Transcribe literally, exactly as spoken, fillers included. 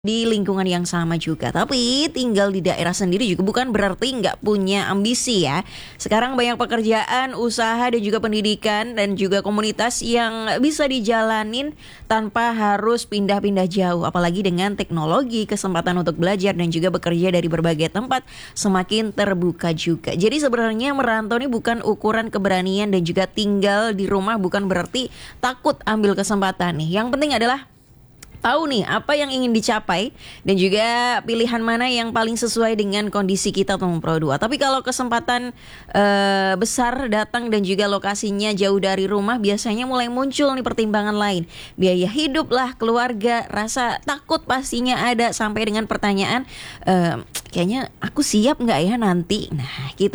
di lingkungan yang sama juga. Tapi tinggal di daerah sendiri juga bukan berarti nggak punya ambisi ya. Sekarang banyak pekerjaan, usaha dan juga pendidikan dan juga komunitas yang bisa dijalanin tanpa harus pindah-pindah jauh. Apalagi dengan teknologi, kesempatan untuk belajar dan juga bekerja dari berbagai tempat semakin terbuka juga. Jadi sebenarnya merantau ini bukan ukuran keberanian dan juga tinggal di rumah bukan berarti takut ambil kesempatan nih. Yang penting adalah tahu nih apa yang ingin dicapai dan juga pilihan mana yang paling sesuai dengan kondisi kita teman Pro dua. Tapi kalau kesempatan uh, besar datang dan juga lokasinya jauh dari rumah, biasanya mulai muncul nih pertimbangan lain. Biaya hidup lah, keluarga, rasa takut pastinya ada sampai dengan pertanyaan uh, kayaknya aku siap nggak ya nanti. Nah, kita